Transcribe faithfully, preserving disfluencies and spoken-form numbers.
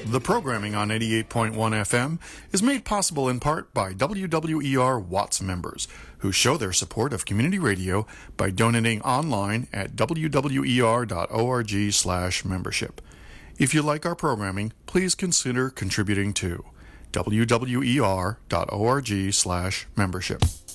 The programming on eighty-eight point one F M is made possible in part by W W E R Watts members, who show their support of community radio by donating online at w w e r dot org slash membership. If you like our programming, please consider contributing to w w e r dot org slash membership.